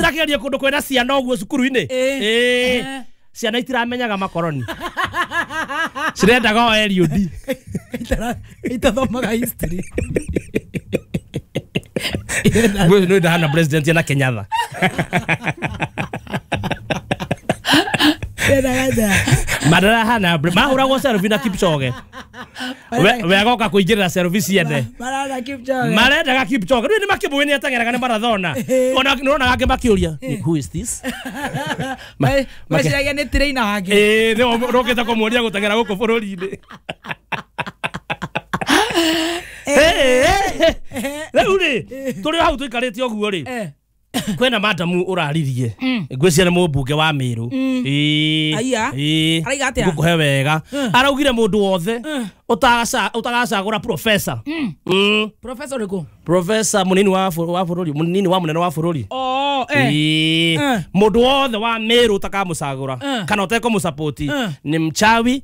ndakeria kundu kwena ciana uguo cukuru-ini ciana itiramenyaga makoroni cirendaga o LUD itathomaga history no ndahana president na Kenyatta madara hana mahura go selfie na Kipchoge we agoka kuingirira selfie ciende marenda ga Kipchoge ni makibwini atangeraga ni marathona ona nona gake makiuria who is this maciragia ni trainer wake no roketa kumuonia gutangera guko bururi-ini Leuri turi hau tuikarite oguo ri kwena madamu uraririe ngwiciana mumbunge wa Miru araiga atia ngukuhe wega araugire mundu wothe utagacagura professor professor riko professor munini wa bururi munini wa munene wa bururi mundu wothe wa Miru utakamucagura kana uteko musupport ni mchawi